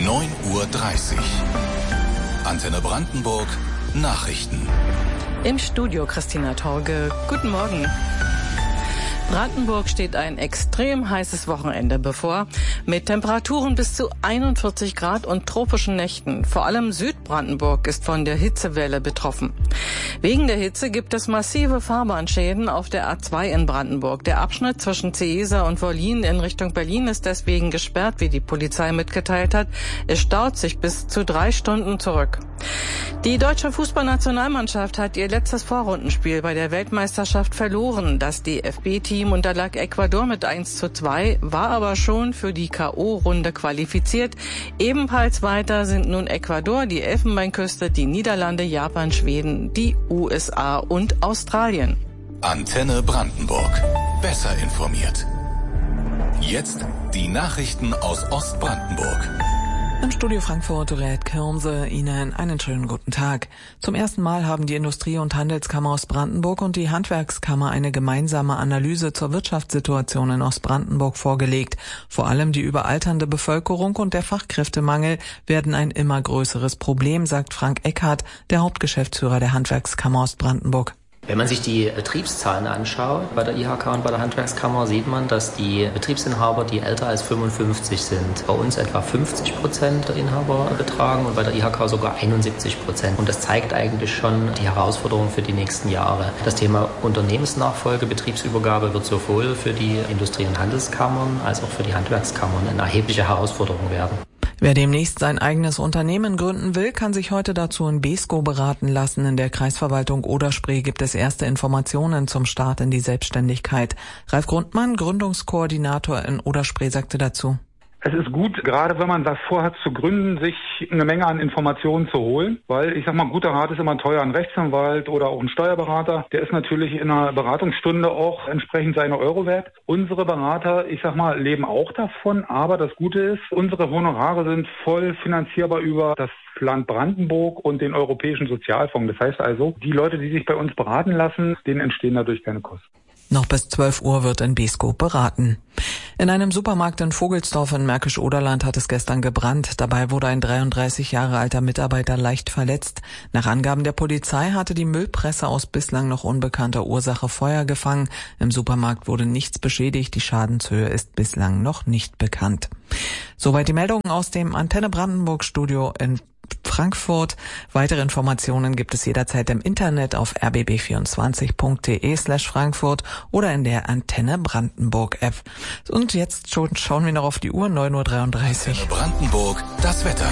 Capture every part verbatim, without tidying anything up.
neun Uhr dreißig. Antenne Brandenburg, Nachrichten. Im Studio Christina Torge. Guten Morgen. Brandenburg steht ein extrem heißes Wochenende bevor, mit Temperaturen bis zu einundvierzig Grad und tropischen Nächten. Vor allem Südbrandenburg ist von der Hitzewelle betroffen. Wegen der Hitze gibt es massive Fahrbahnschäden auf der A zwei in Brandenburg. Der Abschnitt zwischen Ceesa und Wollin in Richtung Berlin ist deswegen gesperrt, wie die Polizei mitgeteilt hat. Es staut sich bis zu drei Stunden zurück. Die deutsche Fußballnationalmannschaft hat ihr letztes Vorrundenspiel bei der Weltmeisterschaft verloren. Das D F B-Team unterlag Ecuador mit eins zu zwei, war aber schon für die K O-Runde qualifiziert. Ebenfalls weiter sind nun Ecuador, die Elfenbeinküste, die Niederlande, Japan, Schweden, die U S A und Australien. Antenne Brandenburg. Besser informiert. Jetzt die Nachrichten aus Ostbrandenburg. Im Studio Frankfurt, Rät Kirnse, Ihnen einen schönen guten Tag. Zum ersten Mal haben die Industrie- und Handelskammer Ostbrandenburg und die Handwerkskammer eine gemeinsame Analyse zur Wirtschaftssituation in Ostbrandenburg vorgelegt. Vor allem die überalternde Bevölkerung und der Fachkräftemangel werden ein immer größeres Problem, sagt Frank Eckhardt, der Hauptgeschäftsführer der Handwerkskammer Ostbrandenburg. Wenn man sich die Betriebszahlen anschaut, bei der I H K und bei der Handwerkskammer, sieht man, dass die Betriebsinhaber, die älter als fünfundfünfzig sind, bei uns etwa fünfzig Prozent der Inhaber betragen und bei der I H K sogar einundsiebzig Prozent. Und das zeigt eigentlich schon die Herausforderung für die nächsten Jahre. Das Thema Unternehmensnachfolge, Betriebsübergabe wird sowohl für die Industrie- und Handelskammern als auch für die Handwerkskammern eine erhebliche Herausforderung werden. Wer demnächst sein eigenes Unternehmen gründen will, kann sich heute dazu in Beeskow beraten lassen. In der Kreisverwaltung Oder-Spree gibt es erste Informationen zum Start in die Selbstständigkeit. Ralf Grundmann, Gründungskoordinator in Oder-Spree, sagte dazu: Es ist gut, gerade wenn man was vorhat zu gründen, sich eine Menge an Informationen zu holen, weil ich sag mal, guter Rat ist immer teuer. Ein Rechtsanwalt oder auch ein Steuerberater, der ist natürlich in einer Beratungsstunde auch entsprechend seine Euro wert. Unsere Berater, ich sag mal, leben auch davon, aber das Gute ist, unsere Honorare sind voll finanzierbar über das Land Brandenburg und den Europäischen Sozialfonds. Das heißt also, die Leute, die sich bei uns beraten lassen, denen entstehen dadurch keine Kosten. Noch bis zwölf Uhr wird in Beeskow beraten. In einem Supermarkt in Vogelsdorf in Märkisch-Oderland hat es gestern gebrannt. Dabei wurde ein dreiunddreißig Jahre alter Mitarbeiter leicht verletzt. Nach Angaben der Polizei hatte die Müllpresse aus bislang noch unbekannter Ursache Feuer gefangen. Im Supermarkt wurde nichts beschädigt. Die Schadenshöhe ist bislang noch nicht bekannt. Soweit die Meldungen aus dem Antenne Brandenburg Studio in Frankfurt. Weitere Informationen gibt es jederzeit im Internet auf r b b vierundzwanzig punkt d e slash Frankfurt oder in der Antenne Brandenburg App. Und jetzt schon schauen wir noch auf die Uhr, neun Uhr dreiunddreißig. Antenne Brandenburg, das Wetter.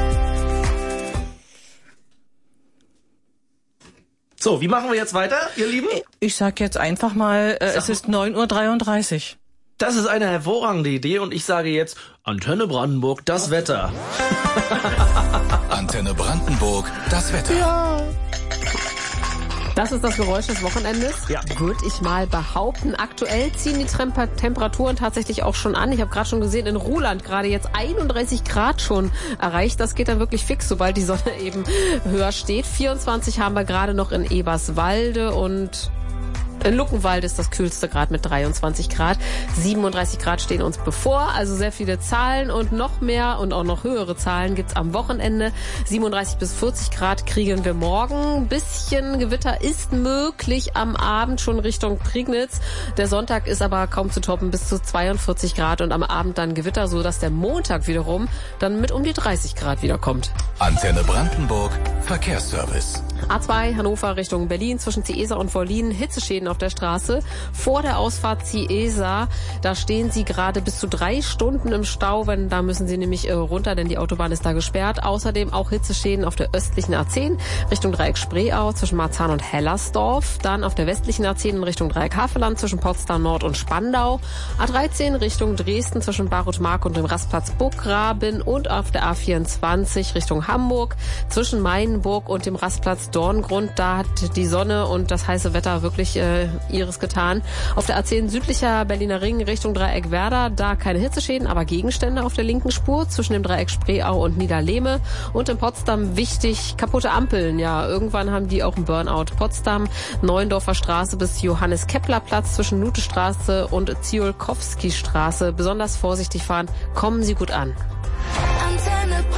So, wie machen wir jetzt weiter, ihr Lieben? Ich sag jetzt einfach mal, äh, es ist neun Uhr dreiunddreißig. Das ist eine hervorragende Idee und ich sage jetzt Antenne Brandenburg, das Wetter. Antenne Brandenburg, das Wetter. Ja. Das ist das Geräusch des Wochenendes, Ja. würde ich mal behaupten. Aktuell ziehen die Temper- Temperaturen tatsächlich auch schon an. Ich habe gerade schon gesehen, in Ruhland gerade jetzt einunddreißig Grad schon erreicht. Das geht dann wirklich fix, sobald die Sonne eben höher steht. vierundzwanzig haben wir gerade noch in Eberswalde und in Luckenwalde ist das kühlste Grad mit dreiundzwanzig Grad. siebenunddreißig Grad stehen uns bevor, also sehr viele Zahlen und noch mehr und auch noch höhere Zahlen gibt's am Wochenende. siebenunddreißig bis vierzig Grad kriegen wir morgen. Ein bisschen Gewitter ist möglich am Abend schon Richtung Prignitz. Der Sonntag ist aber kaum zu toppen, bis zu zweiundvierzig Grad und am Abend dann Gewitter, so dass der Montag wiederum dann mit um die dreißig Grad wiederkommt. Antenne Brandenburg, Verkehrsservice. A zwei Hannover Richtung Berlin zwischen Ceesa und Wollin, Hitzeschäden auf der Straße. Vor der Ausfahrt Ceesa, da stehen Sie gerade bis zu drei Stunden im Stau, wenn da müssen Sie nämlich äh, runter, denn die Autobahn ist da gesperrt. Außerdem auch Hitzeschäden auf der östlichen A zehn Richtung Dreieck Spreeau zwischen Marzahn und Hellersdorf. Dann auf der westlichen A zehn in Richtung Dreieck Havelland zwischen Potsdam Nord und Spandau. A dreizehn Richtung Dresden zwischen Barutmark und dem Rastplatz Burggraben und auf der A vierundzwanzig Richtung Hamburg zwischen Mainburg und dem Rastplatz Dorngrund. Da hat die Sonne und das heiße Wetter wirklich äh, ihres getan. Auf der A zehn südlicher Berliner Ring Richtung Dreieck Werder, da keine Hitzeschäden, aber Gegenstände auf der linken Spur zwischen dem Dreieck Spreeau und Niederlehme. Und in Potsdam wichtig, kaputte Ampeln. Ja, irgendwann haben die auch einen Burnout. Potsdam, Neuendorfer Straße bis Johannes-Kepler-Platz zwischen Nutestraße und Ziolkowski-Straße. Besonders vorsichtig fahren. Kommen Sie gut an. Antenne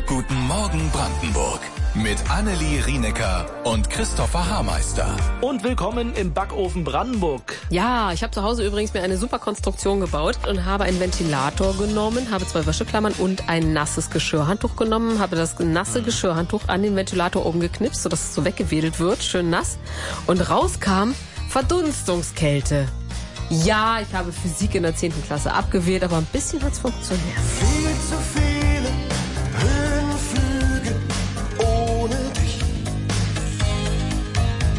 Guten Morgen Brandenburg. Mit Annelie Rienecker und Christopher Haarmeister. Und willkommen im Backofen Brandenburg. Ja, ich habe zu Hause übrigens mir eine super Konstruktion gebaut und habe einen Ventilator genommen, habe zwei Wäscheklammern und ein nasses Geschirrhandtuch genommen, habe das nasse Geschirrhandtuch an den Ventilator oben geknipst, sodass es so weggewedelt wird, schön nass. Und rauskam Verdunstungskälte. Ja, ich habe Physik in der zehnten Klasse abgewählt, aber ein bisschen hat's funktioniert. Viel zu viel